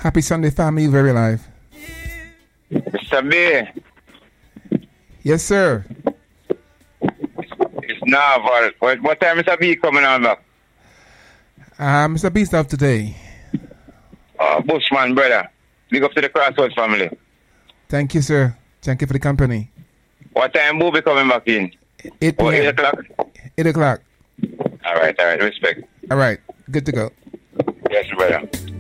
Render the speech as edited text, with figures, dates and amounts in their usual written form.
Happy Sunday, family. Very live. Mr. B. Yes, sir. It's Naval. What time Mr. B coming on back? Mr. B stuff today. Bushman, brother. Big up to the Crossroads family. Thank you, sir. Thank you for the company. What time will be coming back in? 8 p.m. 8 o'clock? 8 o'clock. All right. Respect. All right. Good to go. Yes, brother.